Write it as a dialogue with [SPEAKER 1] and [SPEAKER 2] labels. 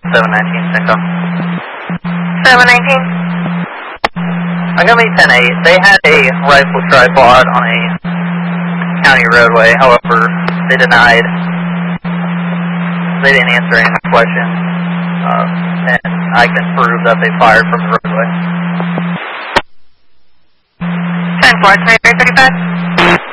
[SPEAKER 1] 719 Cinco.
[SPEAKER 2] 719.
[SPEAKER 1] I'm going to be 10-8. They had a rifle tripod on a county roadway. However, they denied. They didn't answer any questions. And I can prove that they fired from the roadway.
[SPEAKER 2] 10-4, 2335.